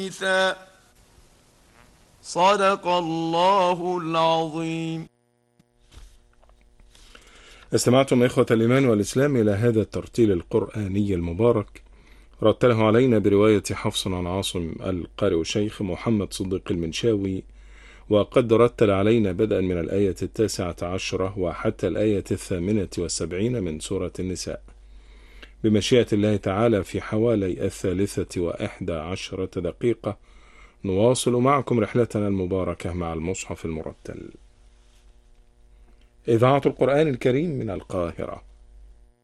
صدق الله العظيم. استمعتم إخوة الإيمان والإسلام إلى هذا الترتيل القرآني المبارك، رتله علينا برواية حفص عن عاصم القارئ الشيخ محمد صديق المنشاوي، وقد رتل علينا بدءا من الآية 19 وحتى الآية 78 من سورة النساء، بمشيئة الله تعالى في حوالي 13:11 دقيقة نواصل معكم رحلتنا المباركة مع المصحف المرتل. إذاعة القرآن الكريم من القاهرة.